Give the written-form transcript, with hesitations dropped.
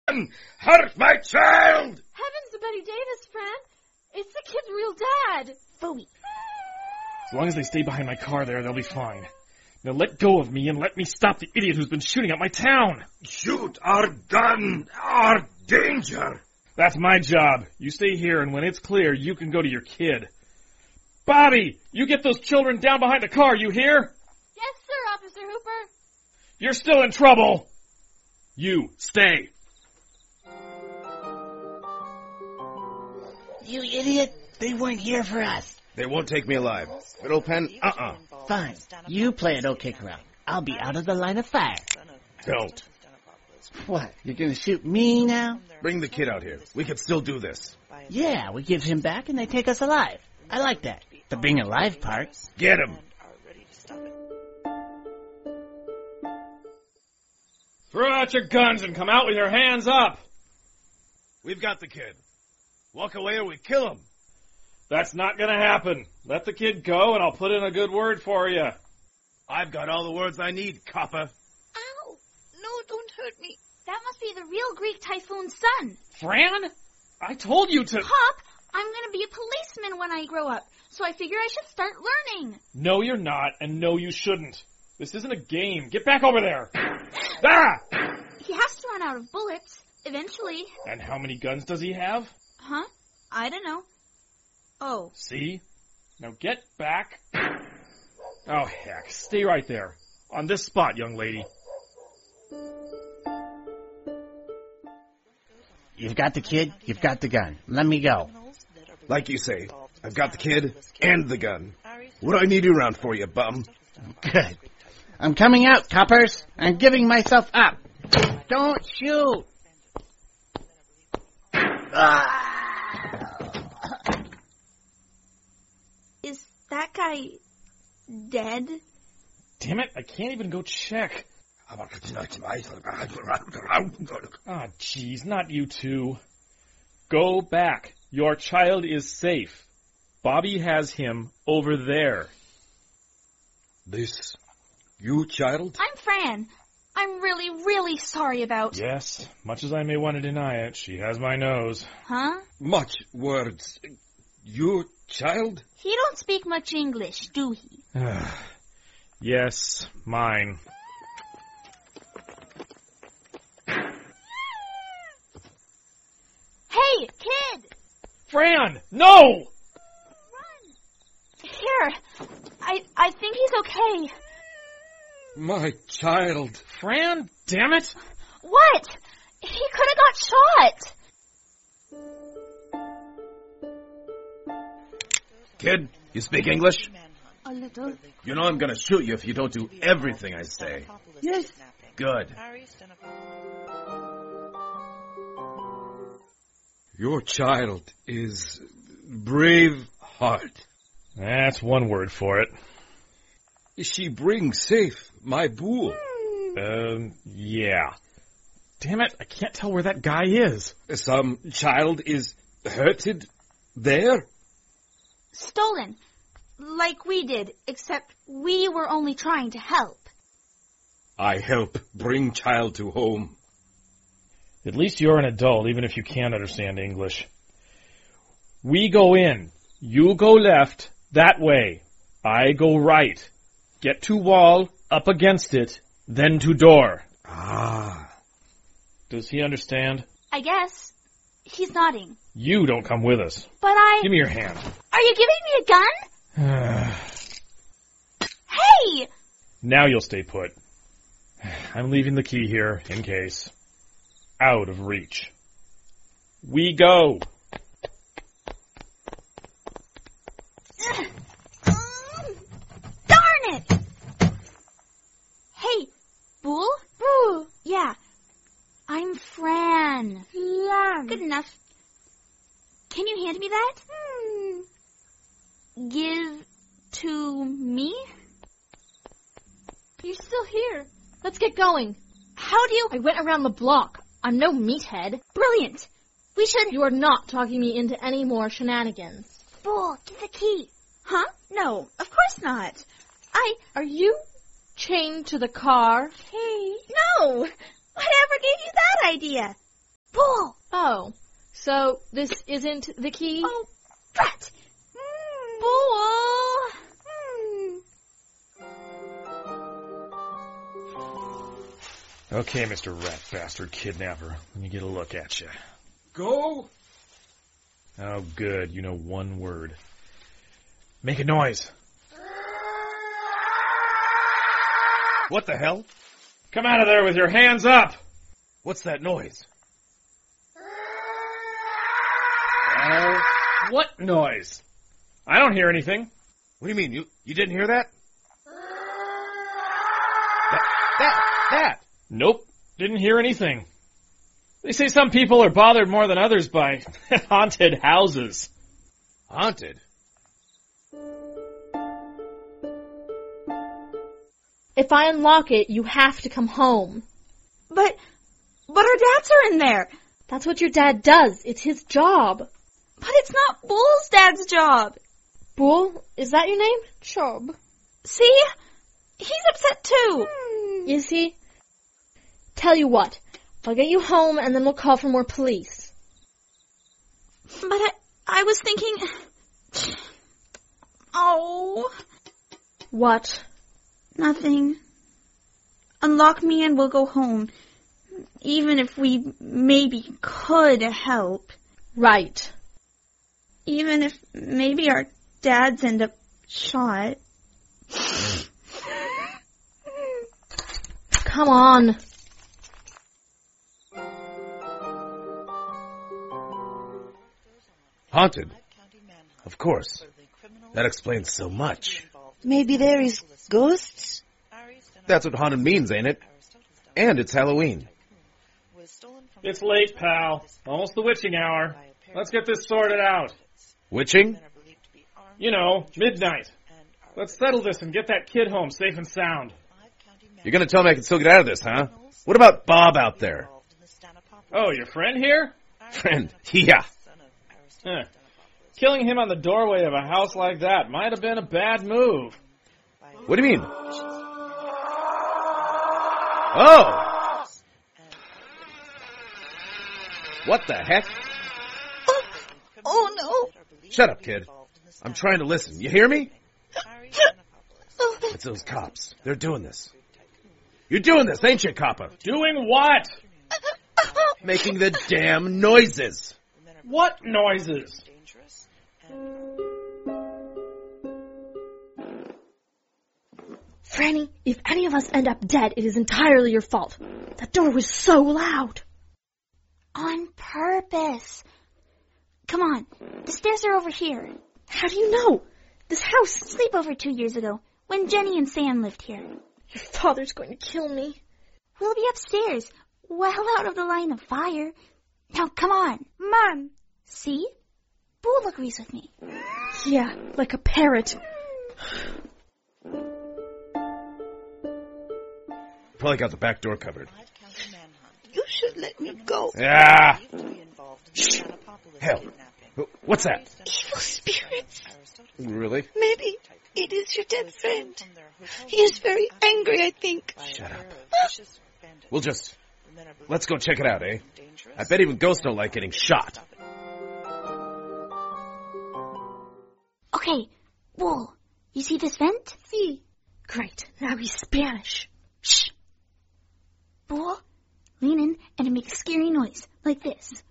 Hurt my child! Heavens to Betty Davis, Fran. It's the kid's real dad. Phooey. As long as they stay behind my car there, they'll be fine. Now let go of me and let me stop the idiot who's been shooting at my town. Shoot our gun, our danger. That's my job. You stay here, and when it's clear, you can go to your kid. Bobby, you get those children down behind the car, you hear? Yes, sir, Officer Hooper. You're still in trouble. You, stay. You idiot. They weren't here for us. They won't take me alive. Fiddlepen, Fine. You play it, don't kick around. I'll be out of the line of fire. Don't. What, you're gonna shoot me now? Bring the kid out here. We could still do this. Yeah, we give him back and they take us alive. I like that. The being alive part. Get him. Throw out your guns and come out with your hands up. We've got the kid. Walk away or we kill him. That's not gonna happen. Let the kid go and I'll put in a good word for you. I've got all the words I need, copper. Ow. No, don't hurt me. That must be the real Greek Typhoon's son. Fran? I told you to... Pop, I'm going to be a policeman when I grow up, so I figure I should start learning. No, you're not, and no, you shouldn't. This isn't a game. Get back over there. Ah! He has to run out of bullets, eventually. And how many guns does he have? Huh? I don't know. Oh. See? Now get back. Oh, heck. Stay right there. On this spot, young lady. You've got the kid, you've got the gun. Let me go. Like you say, I've got the kid and the gun. What do I need you around for, you bum? Good. I'm coming out, coppers. I'm giving myself up. Don't shoot. Is that guy dead? Damn it, I can't even go check. Ah, jeez, not you two. Go back. Your child is safe. Bobby has him over there. This, you child? I'm Fran. I'm really, really sorry about... Yes, much as I may want to deny it, she has my nose. Huh? Much words. You child? He don't speak much English, do he? Yes, mine. Hey, kid! Fran, no! Run! Here, I think he's okay. My child. Fran, damn it! What? He could have got shot. Kid, you speak English? A little. You know I'm gonna shoot you if you don't do everything I say. Yes. Good. Your child is brave heart. That's one word for it. She brings safe my bull. Yeah. Damn it, I can't tell where that guy is. Some child is hurted there? Stolen. Like we did, except we were only trying to help. I help bring child to home. At least you're an adult, even if you can't understand English. We go in. You go left, that way. I go right. Get to wall, up against it, then to door. Ah. Does he understand? I guess. He's nodding. You don't come with us. But Give me your hand. Are you giving me a gun? Hey! Now you'll stay put. I'm leaving the key here, in case. Out of reach. We go! Darn it! Hey, Bull? Boo! Yeah. I'm Fran. Lamb. Good enough. Can you hand me that? Give to me? You're still here. Let's get going. How do you... I went around the block. I'm no meathead. Brilliant. We should... You are not talking me into any more shenanigans. Bull, get the key. Huh? No, of course not. Are you chained to the car? Hey. No! Whatever gave you that idea? Bull! Oh, so this isn't the key? Oh, rat! Bull! Okay, Mr. Rat Bastard Kidnapper. Let me get a look at you. Go! Oh, good. You know one word. Make a noise. What the hell? Come out of there with your hands up! What's that noise? What noise? I don't hear anything. What do you mean? You didn't hear that? That! Nope, didn't hear anything. They say some people are bothered more than others by haunted houses. Haunted? If I unlock it, you have to come home. But our dads are in there. That's what your dad does. It's his job. But it's not Bull's dad's job. Bull, is that your name? Job. See? He's upset too. Is he? Tell you what, I'll get you home and then we'll call for more police. But I was thinking... Oh... What? Nothing. Unlock me and we'll go home. Even if we maybe could help. Right. Even if maybe our dads end up shot. Come on. Haunted? Of course. That explains so much. Maybe there is ghosts? That's what haunted means, ain't it? And it's Halloween. It's late, pal. Almost the witching hour. Let's get this sorted out. Witching? You know, midnight. Let's settle this and get that kid home safe and sound. You're gonna tell me I can still get out of this, huh? What about Bob out there? Oh, your friend here? Friend, yeah. Huh. Killing him on the doorway of a house like that might have been a bad move. What do you mean? Oh! What the heck? Oh no! Shut up, kid. I'm trying to listen. You hear me? It's those cops. They're doing this. You're doing this, ain't you, Coppa? Doing what? Making the damn noises. What noises? Franny, if any of us end up dead, it is entirely your fault. That door was so loud. On purpose. Come on. The stairs are over here. How do you know? This house... Sleepover 2 years ago, when Jenny and Sam lived here. Your father's going to kill me. We'll be upstairs, well out of the line of fire. Now, come on. Mom. See? Bull agrees with me. Yeah, like a parrot. Probably got the back door covered. You should let me go. Ah! Shh! Hell. What's that? Evil spirits. Really? Maybe it is your dead friend. He is very angry, I think. Shut up. Let's go check it out, eh? I bet even ghosts don't like getting shot. Okay, Bull, you see this vent? See? Great, now he's Spanish. Shh. Bull, lean in and make a scary noise, like this.